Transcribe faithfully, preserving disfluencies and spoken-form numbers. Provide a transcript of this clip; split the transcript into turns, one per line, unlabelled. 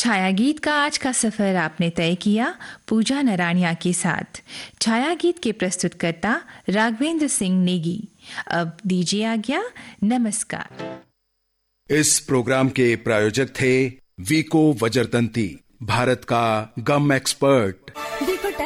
छाया गीत का आज का सफर आपने तय किया पूजा नराणिया के साथ। छाया गीत के प्रस्तुतकर्ता राघवेंद्र सिंह नेगी। अब दीजिए आज्ञा, नमस्कार।
इस प्रोग्राम के प्रायोजक थे वीको वज्रतंती, भारत का गम एक्सपर्ट।